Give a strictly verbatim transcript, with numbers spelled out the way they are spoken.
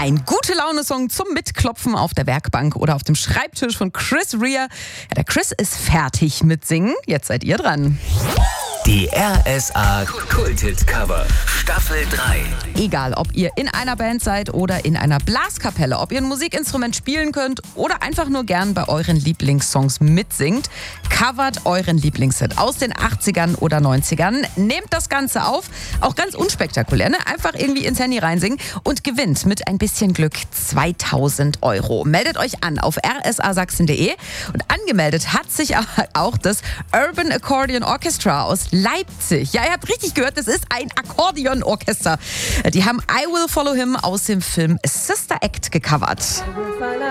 Ein Gute-Laune-Song zum Mitklopfen auf der Werkbank oder auf dem Schreibtisch von Chris Rea. Ja, der Chris ist fertig mit Singen. Jetzt seid ihr dran. Die R S A Kulthit-Cover Staffel drei. Egal, ob ihr in einer Band seid oder in einer Blaskapelle, ob ihr ein Musikinstrument spielen könnt oder einfach nur gern bei euren Lieblingssongs mitsingt, covert euren Lieblingshit aus den achtzigern oder neunzigern, nehmt das Ganze auf, auch ganz unspektakulär, ne? Einfach irgendwie ins Handy reinsingen und gewinnt mit ein bisschen Glück zweitausend Euro. Meldet euch an auf r s a sachsen punkt d e und angemeldet hat sich auch das Urban Accordion Orchestra aus Leipzig. Ja, ihr habt richtig gehört, das ist ein Akkordeonorchester. Die haben I Will Follow Him aus dem Film Sister Act gecovert.